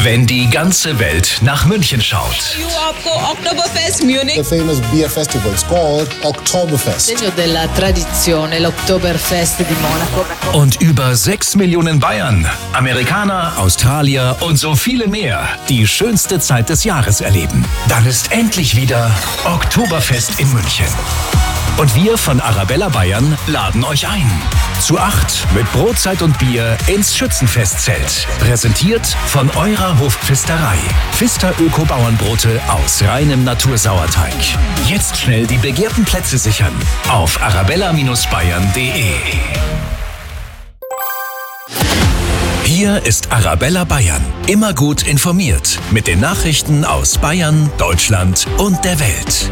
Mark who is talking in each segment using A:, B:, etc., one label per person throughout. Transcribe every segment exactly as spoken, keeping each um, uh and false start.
A: Wenn die ganze Welt nach München schaut.
B: Oktoberfest Munich.
C: The famous beer festival is called Oktoberfest.
D: Segno della tradizione, l'Oktoberfest di Monaco.
A: Und über sechs Millionen Bayern, Amerikaner, Australier und so viele mehr die schönste Zeit des Jahres erleben. Dann ist endlich wieder Oktoberfest in München. Und wir von Arabella Bayern laden euch ein. Zu acht mit Brotzeit und Bier ins Schützenfestzelt. Präsentiert von eurer Hofpfisterei. Pfister Öko-Bauernbrote aus reinem Natursauerteig. Jetzt schnell die begehrten Plätze sichern auf arabella Bayern punkt de. Hier ist Arabella Bayern. Immer gut informiert mit den Nachrichten aus Bayern, Deutschland und der Welt.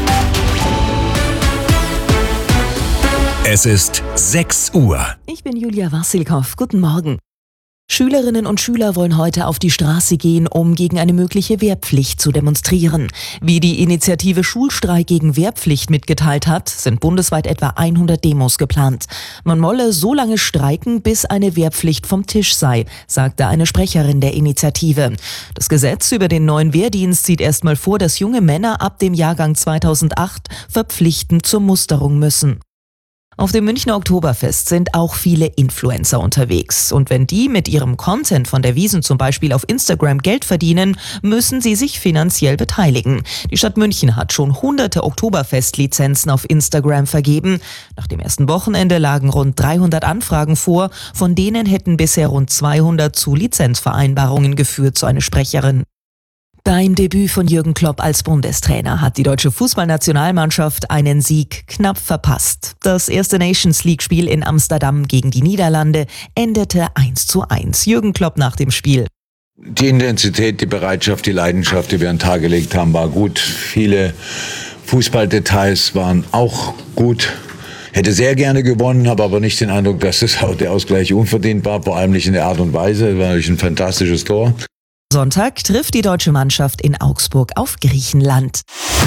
A: Es ist sechs Uhr.
E: Ich bin Julia Wassilkow. Guten Morgen. Schülerinnen und Schüler wollen heute auf die Straße gehen, um gegen eine mögliche Wehrpflicht zu demonstrieren. Wie die Initiative Schulstreik gegen Wehrpflicht mitgeteilt hat, sind bundesweit etwa hundert Demos geplant. Man wolle so lange streiken, bis eine Wehrpflicht vom Tisch sei, sagte eine Sprecherin der Initiative. Das Gesetz über den neuen Wehrdienst sieht erstmal vor, dass junge Männer ab dem Jahrgang zweitausendacht verpflichtend zur Musterung müssen. Auf dem Münchner Oktoberfest sind auch viele Influencer unterwegs. Und wenn die mit ihrem Content von der Wiesn zum Beispiel auf Instagram Geld verdienen, müssen sie sich finanziell beteiligen. Die Stadt München hat schon hunderte Oktoberfest-Lizenzen auf Instagram vergeben. Nach dem ersten Wochenende lagen rund dreihundert Anfragen vor. Von denen hätten bisher rund zweihundert zu Lizenzvereinbarungen geführt, so eine Sprecherin. Beim Debüt von Jürgen Klopp als Bundestrainer hat die deutsche Fußballnationalmannschaft einen Sieg knapp verpasst. Das erste Nations-League-Spiel in Amsterdam gegen die Niederlande endete eins zu eins. Jürgen Klopp nach dem Spiel.
F: Die Intensität, die Bereitschaft, die Leidenschaft, die wir an den Tag gelegt haben, war gut. Viele Fußballdetails waren auch gut. Hätte sehr gerne gewonnen, habe aber nicht den Eindruck, dass das, der Ausgleich unverdient war, vor allem nicht in der Art und Weise. Es war natürlich ein fantastisches Tor.
E: Sonntag trifft die deutsche Mannschaft in Augsburg auf Griechenland.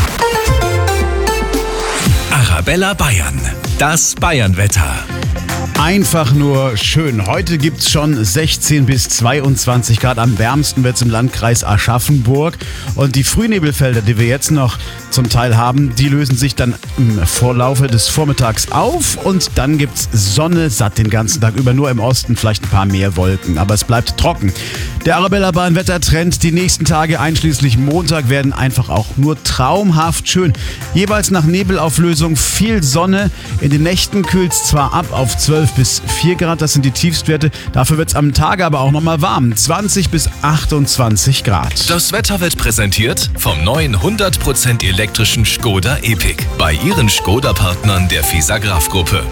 A: Arabella Bayern, das Bayernwetter.
G: Einfach nur schön. Heute gibt's schon sechzehn bis zweiundzwanzig Grad. Am wärmsten wird's im Landkreis Aschaffenburg. Und die Frühnebelfelder, die wir jetzt noch zum Teil haben, die lösen sich dann im Vorlaufe des Vormittags auf. Und dann gibt's Sonne satt den ganzen Tag über. Nur im Osten vielleicht ein paar mehr Wolken. Aber es bleibt trocken. Der Arabella Bayern Wettertrend die nächsten Tage einschließlich Montag werden einfach auch nur traumhaft schön. Jeweils nach Nebelauflösung viel Sonne. In den Nächten kühlt's zwar ab auf zwölf bis vier Grad, das sind die Tiefstwerte. Dafür wird's am Tage aber auch nochmal warm. zwanzig bis achtundzwanzig Grad.
A: Das Wetter wird präsentiert vom neuen hundert Prozent elektrischen Škoda Epiq bei Ihren Škoda-Partnern der Fieser Graf Gruppe.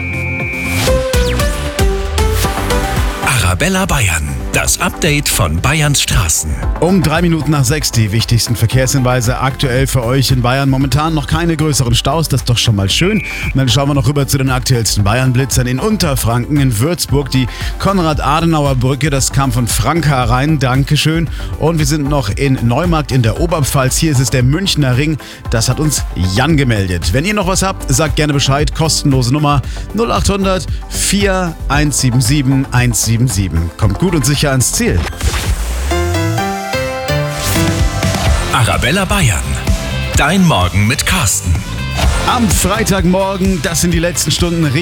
A: Arabella Bayern, das Update von Bayerns Straßen.
G: Um drei Minuten nach sechs die wichtigsten Verkehrshinweise aktuell für euch in Bayern. Momentan noch keine größeren Staus, das ist doch schon mal schön. Und dann schauen wir noch rüber zu den aktuellsten Bayern-Blitzern in Unterfranken, in Würzburg. Die Konrad-Adenauer-Brücke, das kam von Franka rein, Dankeschön. Und wir sind noch in Neumarkt in der Oberpfalz. Hier ist es der Münchner Ring, das hat uns Jan gemeldet. Wenn ihr noch was habt, sagt gerne Bescheid. Kostenlose Nummer null acht hundert vier eins sieben sieben eins sieben sieben. Kommt gut und sicher ans Ziel.
A: Arabella Bayern, dein Morgen mit Carsten.
G: Am Freitagmorgen, das sind die letzten Stunden.